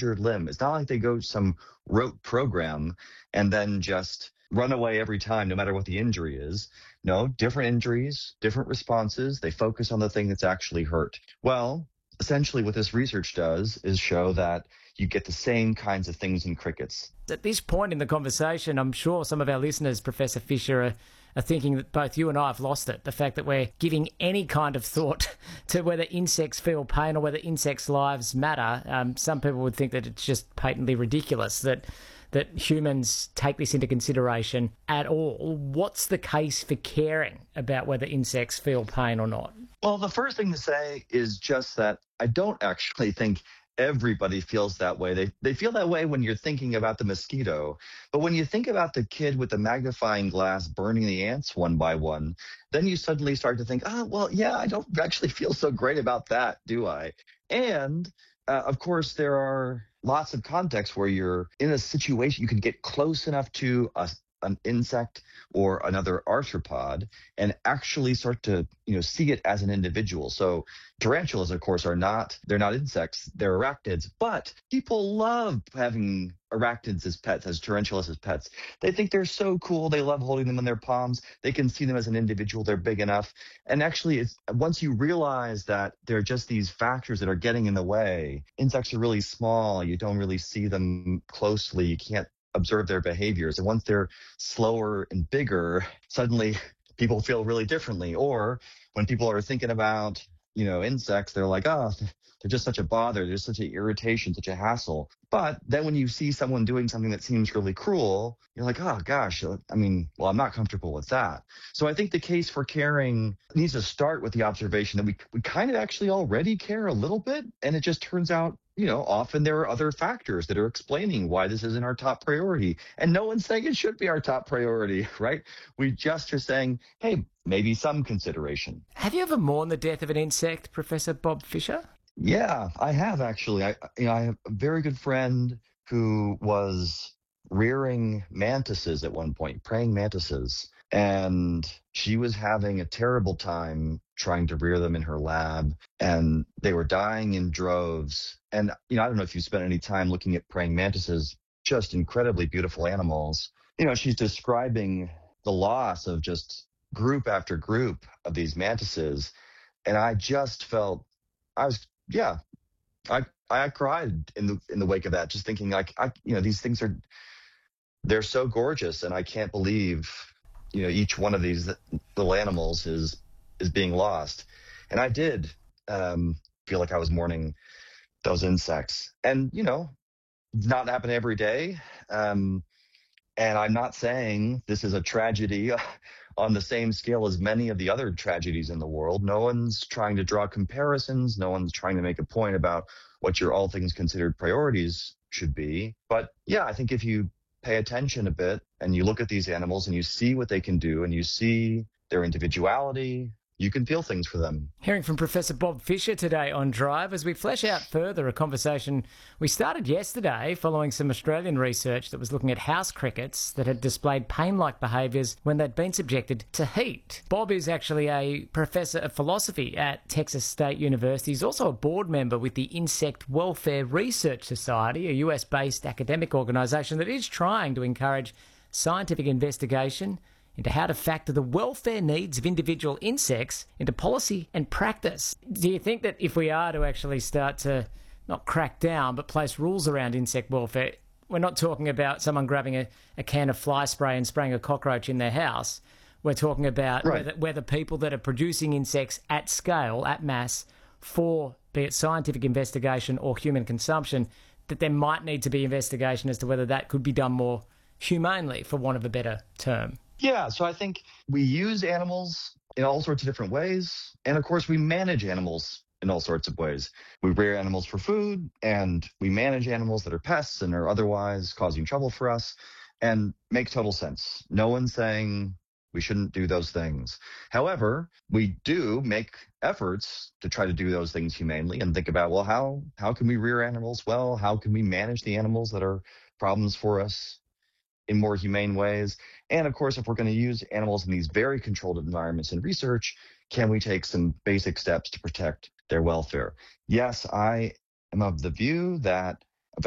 injured limb. It's not like they go to some rote program and then just run away every time, no matter what the injury is. No, different injuries, different responses. They focus on the thing that's actually hurt. Well, essentially what this research does is show that you get the same kinds of things in crickets. At this point in the conversation, I'm sure some of our listeners, Professor Fisher, are thinking that both you and I have lost it. The fact that we're giving any kind of thought to whether insects feel pain or whether insects' lives matter. Some people would think that it's just patently ridiculous that humans take this into consideration at all. What's the case for caring about whether insects feel pain or not? Well, the first thing to say is just that I don't actually think everybody feels that way. They feel that way when you're thinking about the mosquito. But when you think about the kid with the magnifying glass burning the ants one by one, then you suddenly start to think, I don't actually feel so great about that, do I? And of course, there are lots of contexts where you're in a situation you can get close enough to an insect or another arthropod and actually start to see it as an individual. So tarantulas, of course, they're not insects, they're arachnids, but people love having arachnids as pets, as tarantulas as pets. They think they're so cool. They love holding them in their palms. They can see them as an individual. They're big enough. And actually, once you realize that they're just these factors that are getting in the way, insects are really small. You don't really see them closely. You can't observe their behaviors. And once they're slower and bigger, suddenly people feel really differently. Or when people are thinking about, insects, they're like, they're just such a bother. They're such an irritation, such a hassle. But then when you see someone doing something that seems really cruel, you're like, oh gosh, I'm not comfortable with that. So I think the case for caring needs to start with the observation that we kind of actually already care a little bit. And it just turns out, often there are other factors that are explaining why this isn't our top priority. And no one's saying it should be our top priority, right? We just are saying, hey, maybe some consideration. Have you ever mourned the death of an insect, Professor Bob Fisher? Yeah, I have actually. I have a very good friend who was rearing mantises at one point, praying mantises. And she was having a terrible time trying to rear them in her lab, and they were dying in droves. And, I don't know if you spent any time looking at praying mantises, just incredibly beautiful animals. She's describing the loss of just group after group of these mantises. And I just felt, I cried in the wake of that, just thinking like, these things they're so gorgeous. And I can't believe, each one of these little animals is being lost. And I did feel like I was mourning those insects. And, not happen every day. And I'm not saying this is a tragedy on the same scale as many of the other tragedies in the world. No one's trying to draw comparisons. No one's trying to make a point about what your all things considered priorities should be. But yeah, I think if you pay attention a bit and you look at these animals and you see what they can do and you see their individuality, you can feel things for them. Hearing from Professor Bob Fisher today on Drive as we flesh out further a conversation we started yesterday following some Australian research that was looking at house crickets that had displayed pain-like behaviours when they'd been subjected to heat. Bob is actually a professor of philosophy at Texas State University. He's also a board member with the Insect Welfare Research Society, a US-based academic organisation that is trying to encourage scientific investigation into how to factor the welfare needs of individual insects into policy and practice. Do you think that if we are to actually start to not crack down but place rules around insect welfare, we're not talking about someone grabbing a can of fly spray and spraying a cockroach in their house. We're talking about whether people that are producing insects at scale, at mass, for be it scientific investigation or human consumption, that there might need to be investigation as to whether that could be done more humanely, for want of a better term. Yeah, so I think we use animals in all sorts of different ways. And of course, we manage animals in all sorts of ways. We rear animals for food, and we manage animals that are pests and are otherwise causing trouble for us, and makes total sense. No one's saying we shouldn't do those things. However, we do make efforts to try to do those things humanely and think about, well, how can we rear animals well? How can we manage the animals that are problems for us in more humane ways? And of course, if we're going to use animals in these very controlled environments in research, can we take some basic steps to protect their welfare? Yes, I am of the view that